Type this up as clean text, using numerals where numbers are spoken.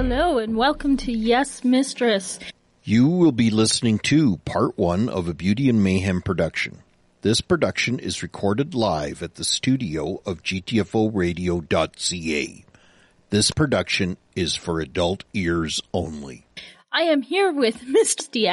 Hello, and welcome to Yes, Mistress. You will be listening to Part 1 of a Beauty and Mayhem production. This production is recorded live at the studio of GTFOradio.ca. This production is for adult ears only. I am here with Misty